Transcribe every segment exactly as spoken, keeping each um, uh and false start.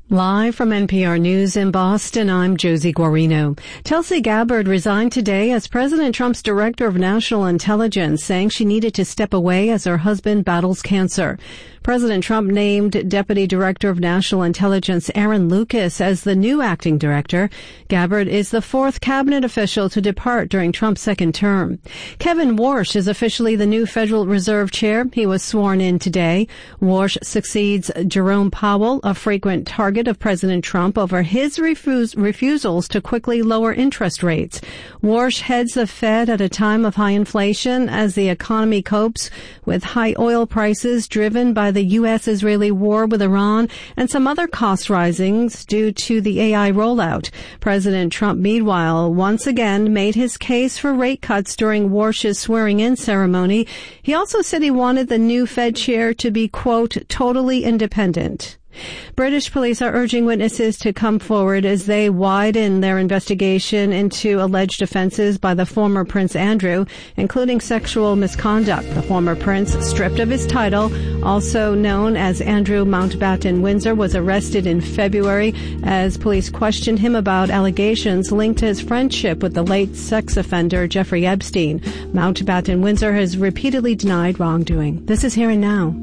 Live from N P R News in Boston, I'm Josie Guarino. Tulsi Gabbard resigned today as President Trump's Director of National Intelligence, saying she needed to step away as her husband battles cancer. President Trump named Deputy Director of National Intelligence Aaron Lucas as the new acting director. Gabbard is the fourth cabinet official to depart during Trump's second term. Kevin Warsh is officially the new Federal Reserve Chair. He was sworn in today. Warsh succeeds Jerome Powell, a frequent target of President Trump over his refuse, refusals to quickly lower interest rates. Warsh heads the Fed at a time of high inflation as the economy copes with high oil prices driven by the U S Israeli war with Iran and some other cost risings due to the A I rollout. President Trump, meanwhile, once again made his case for rate cuts during Warsh's swearing-in ceremony. He also said he wanted the new Fed chair to be, quote, totally independent. British police are urging witnesses to come forward as they widen their investigation into alleged offenses by the former Prince Andrew, including sexual misconduct. The former prince, stripped of his title, also known as Andrew Mountbatten Windsor, was arrested in February as police questioned him about allegations linked to his friendship with the late sex offender Jeffrey Epstein. Mountbatten Windsor has repeatedly denied wrongdoing. This is Here and Now.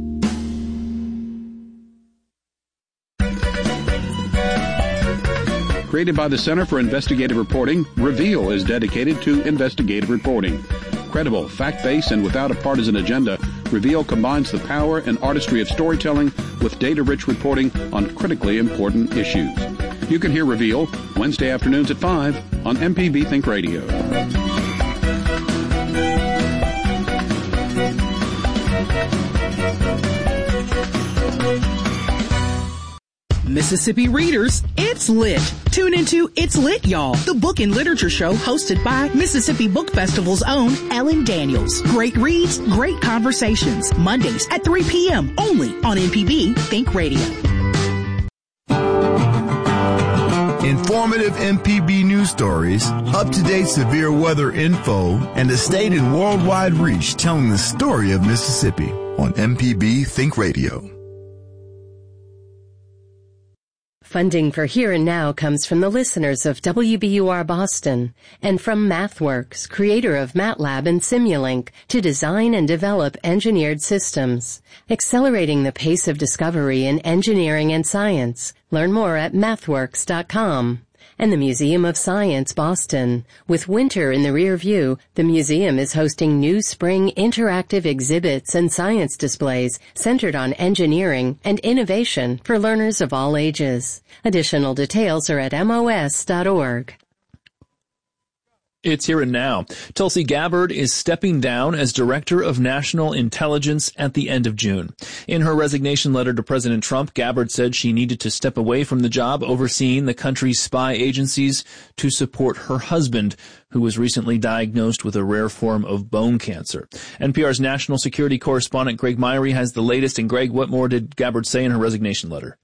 Created by the Center for Investigative Reporting, Reveal is dedicated to investigative reporting. Credible, fact-based, and without a partisan agenda, Reveal combines the power and artistry of storytelling with data-rich reporting on critically important issues. You can hear Reveal Wednesday afternoons at five on M P B Think Radio. Mississippi readers, it's lit. Tune into It's Lit, Y'all, the book and literature show hosted by Mississippi Book Festival's own Ellen Daniels. Great reads, great conversations. Mondays at three p.m. only on M P B Think Radio. Informative M P B news stories, up-to-date severe weather info, and a state and worldwide reach telling the story of Mississippi on M P B Think Radio. Funding for Here and Now comes from the listeners of W B U R Boston and from MathWorks, creator of MATLAB and Simulink, to design and develop engineered systems, accelerating the pace of discovery in engineering and science. Learn more at mathworks dot com. And the Museum of Science, Boston. With winter in the rear view, the museum is hosting new spring interactive exhibits and science displays centered on engineering and innovation for learners of all ages. Additional details are at M O S dot org. It's Here and Now. Tulsi Gabbard is stepping down as Director of National Intelligence at the end of June. In her resignation letter to President Trump, Gabbard said she needed to step away from the job overseeing the country's spy agencies to support her husband, who was recently diagnosed with a rare form of bone cancer. N P R's national security correspondent Greg Myrie has the latest. And Greg, what more did Gabbard say in her resignation letter?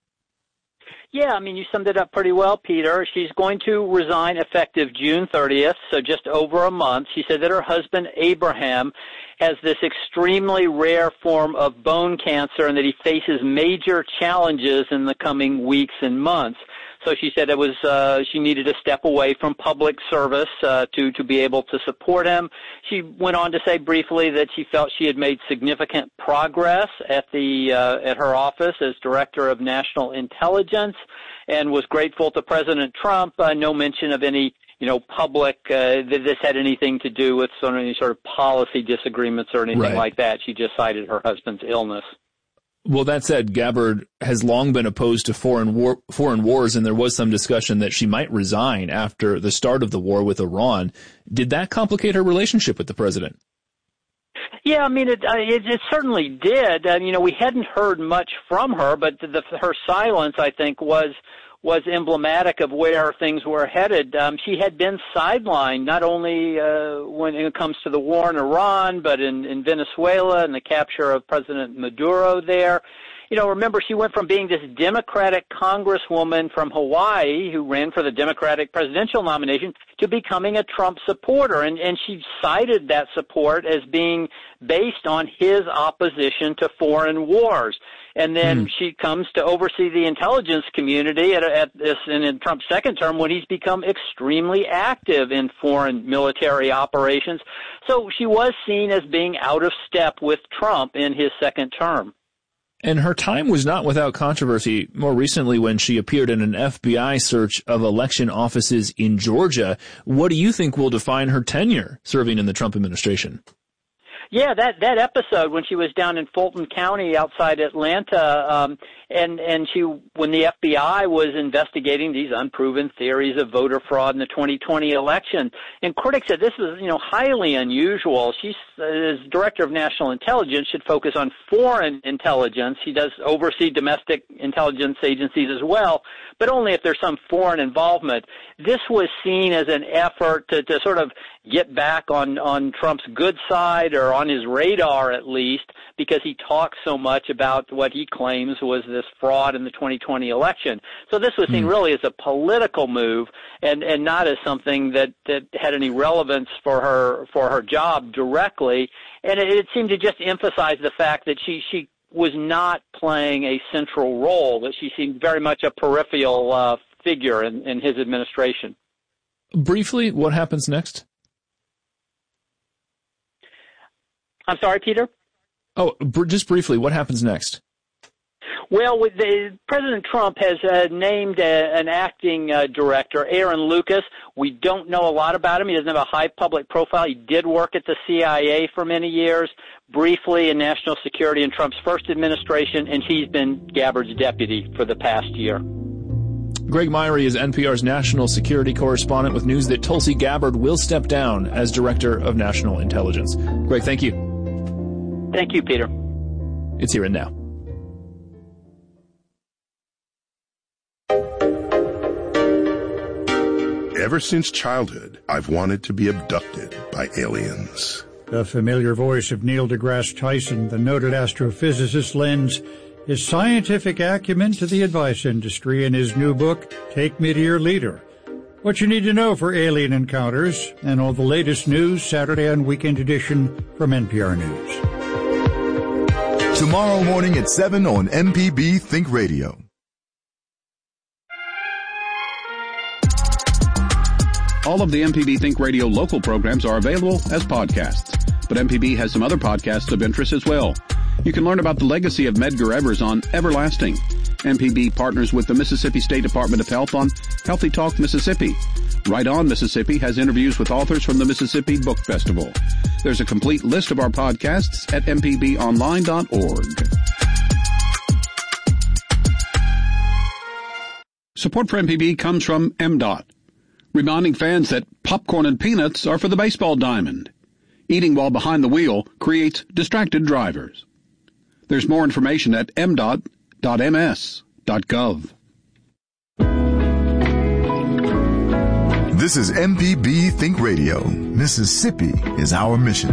Yeah, I mean, you summed it up pretty well, Peter. She's going to resign effective June thirtieth, so just over a month. She said that her husband, Abraham, has this extremely rare form of bone cancer and that he faces major challenges in the coming weeks and months. So she said it was uh, she needed to step away from public service uh, to to be able to support him. She went on to say briefly that she felt she had made significant progress at the uh, at her office as Director of National Intelligence, and was grateful to President Trump. Uh, no mention of any you know public uh, that this had anything to do with sort of any sort of policy disagreements or anything right. like that. She just cited her husband's illness. Well, that said, Gabbard has long been opposed to foreign war, foreign wars, and there was some discussion that she might resign after the start of the war with Iran. Did that complicate her relationship with the president? Yeah, I mean, it, it, it certainly did. Um, you know, we hadn't heard much from her, but the, the, her silence, I think, was was emblematic of where things were headed. Um, she had been sidelined not only uh, when it comes to the war in Iran, but in, in Venezuela and the capture of President Maduro there. You know, remember, she went from being this Democratic congresswoman from Hawaii who ran for the Democratic presidential nomination to becoming a Trump supporter. And, and she cited that support as being based on his opposition to foreign wars. And then mm. she comes to oversee the intelligence community at, at this, and in Trump's second term, when he's become extremely active in foreign military operations. So she was seen as being out of step with Trump in his second term. And her time was not without controversy more recently when she appeared in an F B I search of election offices in Georgia. What do you think will define her tenure serving in the Trump administration? Yeah, that, that episode when she was down in Fulton County outside Atlanta, um, and, and she, when the F B I was investigating these unproven theories of voter fraud in the twenty twenty election, and critics said this was, you know, highly unusual. She, as Director of National Intelligence, should focus on foreign intelligence. She does oversee domestic intelligence agencies as well, but only if there's some foreign involvement. This was seen as an effort to, to sort of get back on, on Trump's good side, or on his radar at least, because he talks so much about what he claims was this fraud in the twenty twenty election. So this was seen mm. really as a political move, and, and not as something that, that had any relevance for her for her job directly. And it, it seemed to just emphasize the fact that she, she was not playing a central role, that she seemed very much a peripheral uh, figure in, in his administration. Briefly, what happens next? I'm sorry, Peter? Oh, br- just briefly, what happens next? Well, with the, President Trump has uh, named a, an acting uh, director, Aaron Lucas. We don't know a lot about him. He doesn't have a high public profile. He did work at the C I A for many years, briefly in national security in Trump's first administration, and he's been Gabbard's deputy for the past year. Greg Myrie is N P R's national security correspondent with news that Tulsi Gabbard will step down as Director of National Intelligence. Greg, thank you. Thank you, Peter. It's Here and Now. Ever since childhood, I've wanted to be abducted by aliens. The familiar voice of Neil deGrasse Tyson, the noted astrophysicist, lends his scientific acumen to the advice industry in his new book, Take Me to Your Leader. What you need to know for alien encounters and all the latest news, Saturday and weekend edition from N P R News. Tomorrow morning at seven on M P B Think Radio. All of the M P B Think Radio local programs are available as podcasts, but M P B has some other podcasts of interest as well. You can learn about the legacy of Medgar Evers on Everlasting. M P B partners with the Mississippi State Department of Health on Healthy Talk Mississippi. Right On Mississippi has interviews with authors from the Mississippi Book Festival. There's a complete list of our podcasts at m p b online dot org. Support for M P B comes from M DOT, reminding fans that popcorn and peanuts are for the baseball diamond. Eating while behind the wheel creates distracted drivers. There's more information at m dot dot m s dot gov. This is M P B Think Radio. Mississippi is our mission.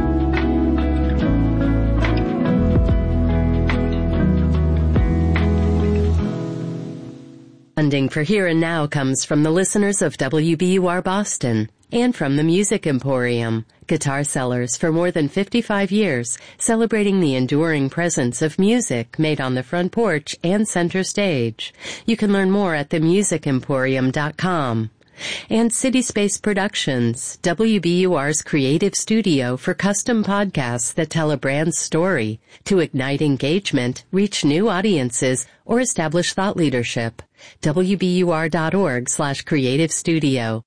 Funding for Here and Now comes from the listeners of W B U R Boston and from the Music Emporium, guitar sellers for more than fifty-five years, celebrating the enduring presence of music made on the front porch and center stage. You can learn more at the music emporium dot com. And City Space Productions, W B U R's creative studio for custom podcasts that tell a brand's story to ignite engagement, reach new audiences, or establish thought leadership. W B U R dot org slash creative studio.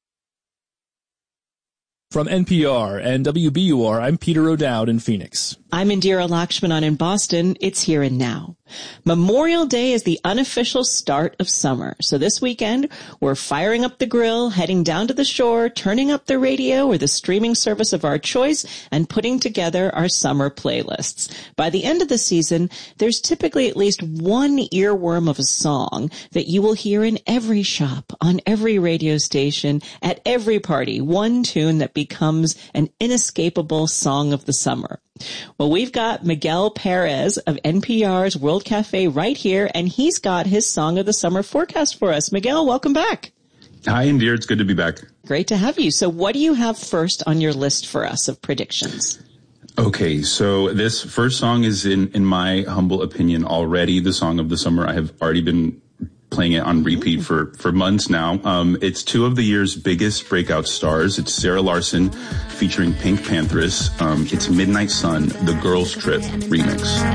From N P R and W B U R, I'm Peter O'Dowd in Phoenix. I'm Indira Lakshmanan in Boston. It's Here and Now. Memorial Day is the unofficial start of summer. So this weekend, we're firing up the grill, heading down to the shore, turning up the radio or the streaming service of our choice, and putting together our summer playlists. By the end of the season, there's typically at least one earworm of a song that you will hear in every shop, on every radio station, at every party, one tune that becomes an inescapable song of the summer. Well, we've got Miguel Perez of N P R's World Cafe right here, and he's got his Song of the Summer forecast for us. Miguel, welcome back. Hi, Indeer. It's good to be back. Great to have you. So what do you have first on your list for us of predictions? Okay, so this first song is, in, in my humble opinion, already the song of the summer. I have already been playing it on repeat for, for months now. Um, it's two of the year's biggest breakout stars. It's Sarah Larson featuring Pink Panthers. Um, it's Midnight Sun, the Girls Trip remix.